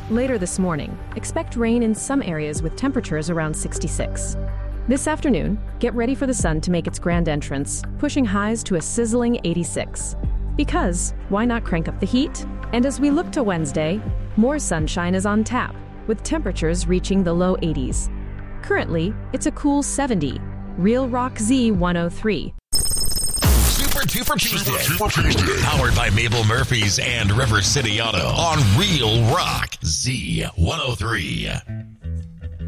Later this morning, expect rain in some areas with temperatures around 66. This afternoon, get ready for the sun to make its grand entrance, pushing highs to a sizzling 86. Because, why not crank up the heat? And as we look to Wednesday, more sunshine is on tap, with temperatures reaching the low 80s. Currently, it's a cool 70. Real Rock Z103. Super Duper Tuesday. Powered by Mabel Murphy's and River City Auto on Real Rock Z103.